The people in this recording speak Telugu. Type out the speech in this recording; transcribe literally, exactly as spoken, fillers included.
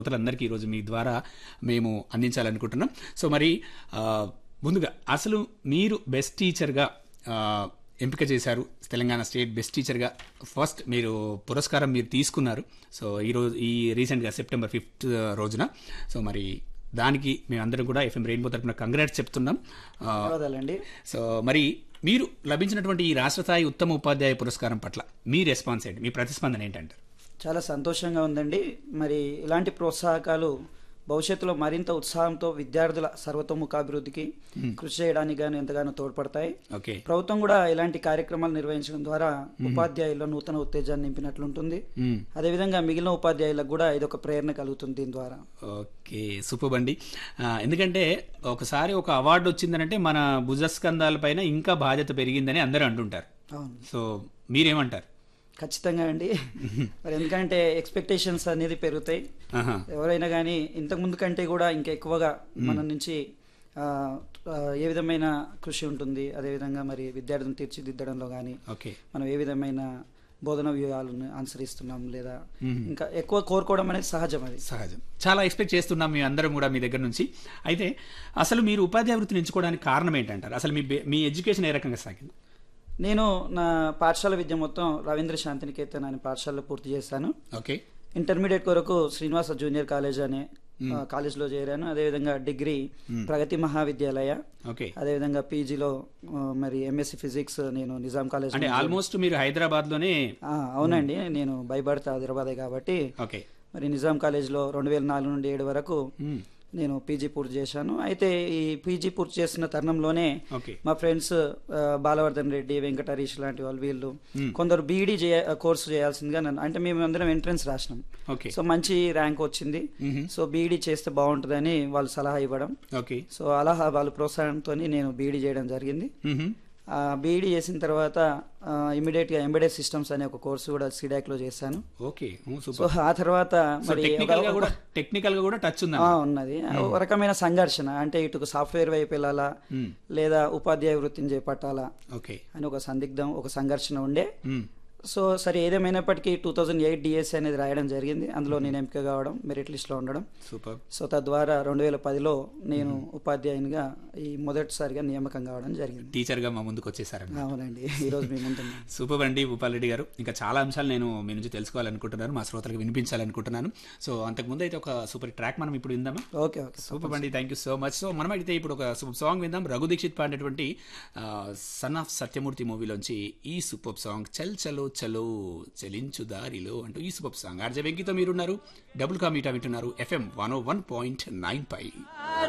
శ్రోతలందరికీ ఈరోజు మీ ద్వారా మేము అందించాలనుకుంటున్నాం. సో మరి ఆ, ముందుగా అసలు మీరు బెస్ట్ టీచర్గా ఆ, ఎంపిక చేశారు, తెలంగాణ స్టేట్ బెస్ట్ టీచర్గా ఫస్ట్ మీరు పురస్కారం మీరు తీసుకున్నారు. సో ఈరోజు ఈ రీసెంట్గా సెప్టెంబర్ ఫిఫ్త్ రోజున సో మరి దానికి మేమందరం కూడా ఎఫ్ఎం రెయిన్బో తరపున కంగ్రాట్స్ చెప్తున్నాం. ఆ, ధన్యవాదాలండి. సో మరి మీరు లభించినటువంటి ఈ రాష్ట్ర స్థాయి ఉత్తమ ఉపాధ్యాయ పురస్కారం పట్ల మీ రెస్పాన్స్ ఏంటి, మీ ప్రతిస్పందన ఏంటంటారు? చాలా సంతోషంగా ఉందండి. మరి ఇలాంటి ప్రోత్సాహకాలు భవిష్యత్తులో మరింత ఉత్సాహంతో విద్యార్థుల సర్వతోముఖాభివృద్ధికి కృషి చేయడానికి గాను ఎంతగానో తోడ్పడతాయి. ఓకే, ప్రభుత్వం కూడా ఇలాంటి కార్యక్రమాలు నిర్వహించడం ద్వారా ఉపాధ్యాయుల్లో నూతన ఉత్తేజాన్ని నింపినట్లుంటుంది. అదేవిధంగా మిగిలిన ఉపాధ్యాయులకు కూడా ఇదొక ప్రేరణ కలుగుతుంది దీని ద్వారా. ఓకే, సూపర్ అండి. ఆ, ఎందుకంటే ఒకసారి ఒక అవార్డు వచ్చిందనంటే మన భుజస్కంధాలపైన ఇంకా బాధ్యత పెరిగిందని అందరూ అంటుంటారు. అవును, సో మీరేమంటారు? ఖచ్చితంగా అండి. మరి ఎందుకంటే ఎక్స్పెక్టేషన్స్ అనేది పెరుగుతాయి. ఆహా, ఎవరైనా కానీ ఇంతకు ముందు కంటే కూడా ఇంకా ఎక్కువగా మన నుంచి ఆ, ఆ, ఏ విధమైన కృషి ఉంటుంది, అదేవిధంగా మరి విద్యార్థులను తీర్చిదిద్దడంలో కానీ ఓకే, మనం ఏ విధమైన బోధన వ్యూహాలను అనుసరిస్తున్నాం లేదా ఇంకా ఎక్కువ కోరుకోవడం అనేది సహజం. అది సహజం, చాలా ఎక్స్పెక్ట్ చేస్తున్నాం మీ అందరం కూడా మీ దగ్గర నుంచి. అయితే అసలు మీరు ఉపాధ్యాయ వృత్తిని ఎంచుకోవడానికి కారణం ఏంటంటారు? అసలు మీ బే- మీ ఎడ్యుకేషన్ ఏ రకంగా సాగింది? నేను నా పాఠశాల విద్య మొత్తం రవీంద్ర శాంతినికేతన్ అనే పాఠశాలలో పూర్తి చేశాను. ఓకే, ఇంటర్మీడియట్ కొరకు శ్రీనివాస జూనియర్ కాలేజ్ అనే ఆ, కాలేజ్లో చేరాను. అదేవిధంగా డిగ్రీ ప్రగతి మహావిద్యాలయ, ఓకే. అదేవిధంగా పీజీలో మరి ఎంఎస్సి ఫిజిక్స్ నేను నిజాం కాలేజ్. అంటే ఆల్మోస్ట్ మీరు హైదరాబాద్ లోనే. ఆ, అవునండి, నేను బైబర్త్ హైదరాబాదే కాబట్టి ఓకే, మరి నిజాం కాలేజ్లో రెండు వేల నాలుగు నుండి ఏడు వరకు మ్మ్. నేను పీజీ పూర్తి చేశాను. అయితే ఈ పీజీ పూర్తి చేసిన తరుణంలోనే ఓకే, మా ఫ్రెండ్స్ బాలవర్ధన్ రెడ్డి, వెంకట హరీష్ లాంటి వాళ్ళు వీళ్ళు కొందరు బీఈడీ చేయ కోర్సు చేయాల్సిందిగా నన్ను, అంటే మేము అందరం ఎంట్రన్స్ రాసినాం. ఓకే, సో మంచి ర్యాంక్ వచ్చింది. సో బీఈడీ చేస్తే బాగుంటుందని వాళ్ళు సలహా ఇవ్వడం, ఓకే. సో అలా వాళ్ళ ప్రోత్సాహంతో నేను బీఈడీ చేయడం జరిగింది. మ్మ్. బీఈడీ చేసిన తర్వాత ఇమీడియట్గా ఎంబెడెడ్ సిస్టమ్స్ అనే ఒక కోర్సు కూడా సిడాక్లో చేశాను. ఓకే, ఓ, సో సూపర్. ఆ తర్వాత మరి టెక్నికల్ గా ఒక- కూడా టెక్నికల్ గా కూడా టచ్ ఉందా? ఆ, ఉన్నది ఒక రకమైన సంఘర్షణ, అంటే ఇటు సాఫ్ట్వేర్ వైపు వెళ్ళాలా మ్మ్. లేదా ఉపాధ్యాయ వృత్తిని చేపట్టాలా ఓకే, అని ఒక సందిగ్ధం, ఒక సంఘర్షణ ఉండే. మ్మ్. సో సరే ఏదేమైనప్పటికీ టూ థౌజండ్ ఎయిట్ డిఎస్సి అనేది రాయడం జరిగింది. అందులో నేను ఎంపిక కావడం, మెరిట్ లిస్ట్లో ఉండడం. సూపర్. సో తద్వారా రెండు వేల పదిలో నేను ఉపాధ్యాయునిగా ఈ మొదటిసారిగా నియామకం కావడం జరిగింది. టీచర్ గా మా ముందుకు వచ్చేసారన్న. అవునండి, ఈరోజు మీ ముందున్నాను. సూపర్ అండి భూపాల్ రెడ్డి గారు. ఇంకా చాలా అంశాలు నేను మీ నుంచి తెలుసుకోవాలనుకుంటున్నాను, మా శ్రోతలకు వినిపించాలనుకుంటున్నాను. సో అంతకుముందు అయితే ఒక సూపర్ ట్రాక్ మనం ఇప్పుడు విందామా? ఓకే ఓకే సూపర్ అండి, thank you so much. So మనం అయితే ఇప్పుడు ఒక సూపర్ సాంగ్ విందాం. రఘు దీక్షిత్ పాడినటువంటి సన్ ఆఫ్ సత్యమూర్తి మూవీలోంచి ఈ సూపర్ సాంగ్ చల్ చలో చలో చలించు దారిలో అంటూ ఈ సూపర్ సాంగ్. ఆర్జే వెంకితో మీరున్నారు, డబుల్ కా మీటా వింటున్నారు ఎఫ్ఎం వన్ ఓ వన్ పాయింట్ నైన్ పై.